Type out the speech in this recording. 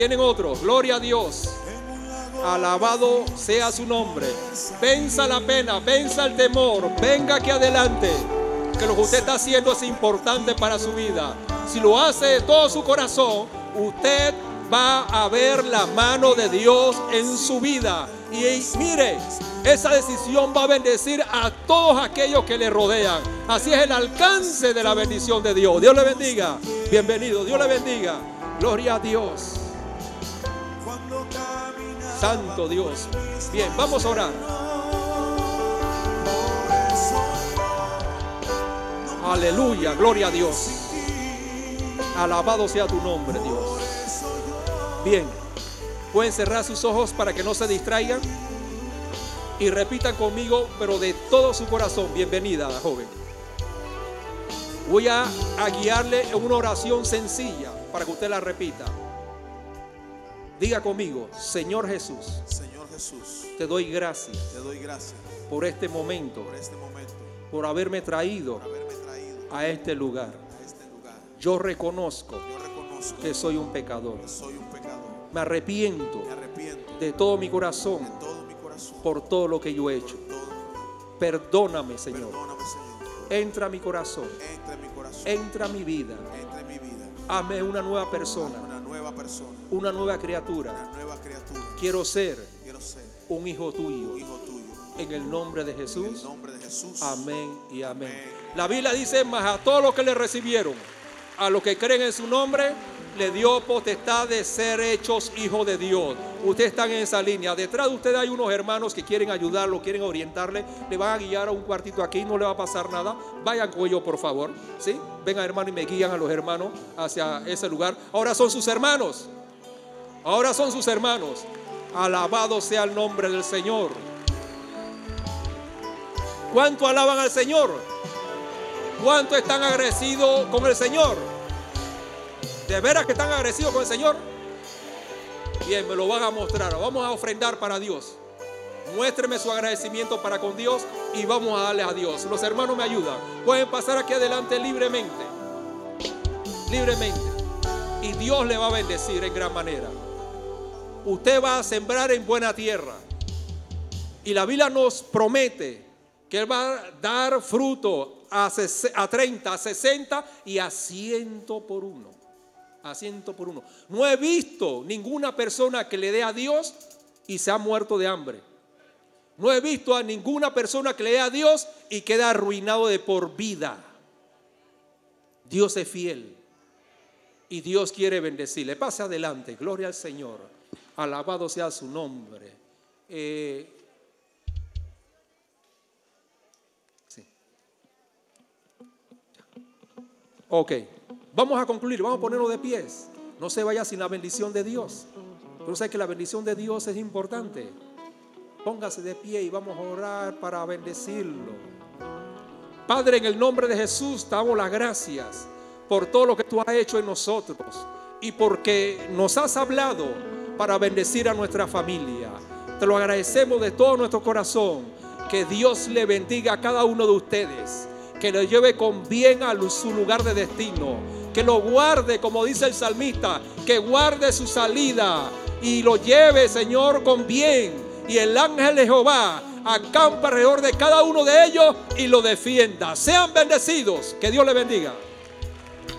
Vienen otros. Gloria a Dios. Alabado sea su nombre. Venza la pena, venza el temor. Venga aquí adelante, que lo que usted está haciendo es importante para su vida. Si lo hace de todo su corazón, usted va a ver la mano de Dios en su vida. Y mire, esa decisión va a bendecir a todos aquellos que le rodean. Así es el alcance de la bendición de Dios. Dios le bendiga. Bienvenido. Dios le bendiga. Gloria a Dios. Santo Dios. Bien, vamos a orar. Aleluya, gloria a Dios. Alabado sea tu nombre, Dios. Bien, pueden cerrar sus ojos para que no se distraigan y repitan conmigo, pero de todo su corazón. Bienvenida, joven. Voy a guiarle en una oración sencilla para que usted la repita. Diga conmigo: Señor Jesús, te doy gracias por este momento, por haberme traído a este lugar. Yo reconozco que soy un pecador. Me arrepiento de todo mi corazón por todo lo que yo he hecho. Perdóname, Señor. Entra a mi corazón. Entra a mi vida. Hazme una nueva persona, una nueva criatura. Quiero ser un hijo tuyo. En el nombre de Jesús. Amén y amén. La Biblia dice: mas a todos los que le recibieron, a los que creen en su nombre, le dio potestad de ser hechos hijos de Dios. Ustedes están en esa línea. Detrás de ustedes hay unos hermanos que quieren ayudarlo, quieren orientarle. Le van a guiar a un cuartito aquí, no le va a pasar nada. Vayan con ellos, por favor. ¿Sí? Vengan, hermano, y me guían a los hermanos hacia ese lugar. Ahora son sus hermanos. Ahora son sus hermanos. Alabado sea el nombre del Señor. ¿Cuánto alaban al Señor? ¿Cuánto están agradecidos con el Señor? ¿De veras que están agradecidos con el Señor? Bien, me lo van a mostrar. Vamos a ofrendar para Dios. Muéstreme su agradecimiento para con Dios y vamos a darle a Dios. Los hermanos me ayudan. Pueden pasar aquí adelante libremente. Libremente. Y Dios le va a bendecir en gran manera. Usted va a sembrar en buena tierra. Y la Biblia nos promete que Él va a dar fruto a 30, a 60 y a 100 por uno. A 100 por uno. No he visto ninguna persona que le dé a Dios y se ha muerto de hambre. No he visto a ninguna persona que le dé a Dios y queda arruinado de por vida. Dios es fiel y Dios quiere bendecirle. Pase adelante, gloria al Señor. Alabado sea su nombre. Sí. Ok. Vamos a concluir, vamos a ponernos de pies. No se vaya sin la bendición de Dios. Pero sabe que la bendición de Dios es importante. Póngase de pie y vamos a orar para bendecirlo. Padre, en el nombre de Jesús te damos las gracias por todo lo que tú has hecho en nosotros y porque nos has hablado para bendecir a nuestra familia. Te lo agradecemos de todo nuestro corazón. Que Dios le bendiga a cada uno de ustedes, que lo lleve con bien a su lugar de destino, que lo guarde, como dice el salmista, que guarde su salida y lo lleve, Señor, con bien. Y el ángel de Jehová acampa alrededor de cada uno de ellos y lo defienda. Sean bendecidos. Que Dios les bendiga.